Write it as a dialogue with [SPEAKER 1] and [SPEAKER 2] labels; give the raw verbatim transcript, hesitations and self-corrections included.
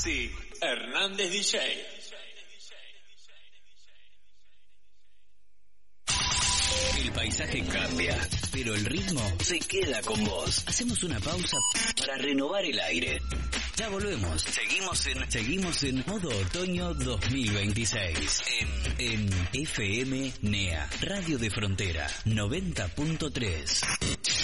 [SPEAKER 1] Maxi Hernández D J.
[SPEAKER 2] El paisaje cambia, pero el ritmo se queda con vos. Hacemos una pausa para renovar el aire. Ya volvemos. Seguimos en seguimos en modo otoño dos mil veintiséis. En, en F M N E A, Radio de Frontera, noventa punto tres.